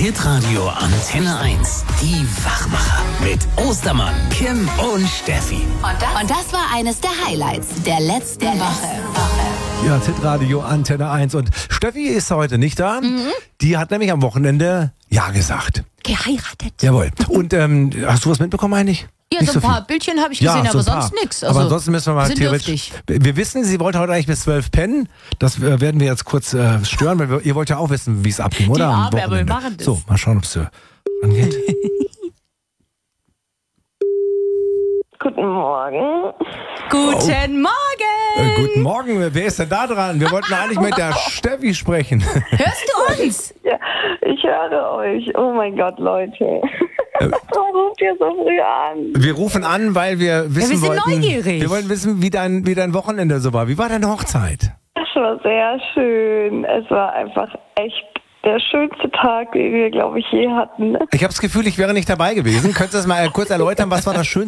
Hitradio Antenne 1. Die Wachmacher. Mit Ostermann, Kim und Steffi. Und das war eines der Highlights der letzten Woche. Ja, Hitradio Antenne 1. Und Steffi ist heute nicht da. Die hat nämlich am Wochenende Ja gesagt. Geheiratet. Jawohl. Und hast du was mitbekommen eigentlich? Ja, Nicht so ein paar viel. Bildchen habe ich gesehen, aber sonst nichts. Aber ansonsten müssen wir mal sind theoretisch. dürftig. Wir wissen, sie wollte heute eigentlich bis 12 pennen. Das werden wir jetzt kurz stören, weil ihr wollt ja auch wissen, wie es abging, oder? Die Am Arme, aber wir Wochenende. machen das. So, mal schauen, ob es angeht. Guten Morgen. Guten Morgen! Guten Morgen, wer ist denn da dran? Wir wollten eigentlich mit der Steffi sprechen. Hörst du uns? Ja, ich höre euch. Oh mein Gott, Leute. Warum ruft ihr so früh an? Wir rufen an, weil wir wissen wir sind wollten. neugierig. Wir wollen wissen, wie dein Wochenende so war. Wie war deine Hochzeit? Es war sehr schön. Es war einfach echt der schönste Tag, den wir, glaube ich, je hatten. Ich habe das Gefühl, ich wäre nicht dabei gewesen. Könntest du das mal kurz erläutern, was war das Schönste?